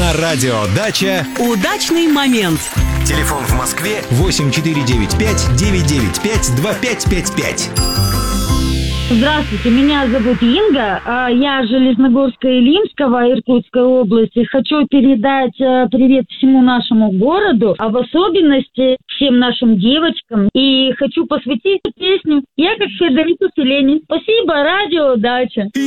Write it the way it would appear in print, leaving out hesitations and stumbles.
На радио «Дача» удачный момент. Телефон в Москве 8495-995-2555. Здравствуйте, меня зовут Инга, я Железногорская, Илимского, Иркутской области. Хочу передать привет всему нашему городу, а в особенности всем нашим девочкам. И хочу посвятить песню «Я как Федерико Феллини». Спасибо, радио «Дача».